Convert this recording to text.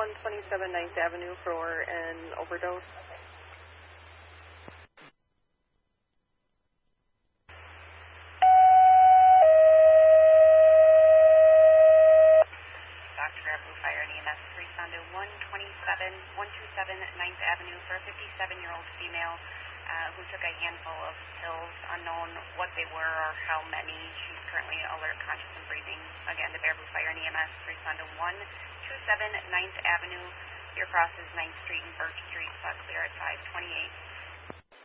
127 9th Avenue for an overdose. Dr. Blue Fire and EMS respond to 127 9th Avenue for a 57-year-old female who took a handful of pills, unknown what they were or how many. She's currently alert, conscious, and breathing. Again, the Bear Blue Fire and EMS respond to 127 9th Avenue. Here crosses 9th Street and Birch Street, clear at 528.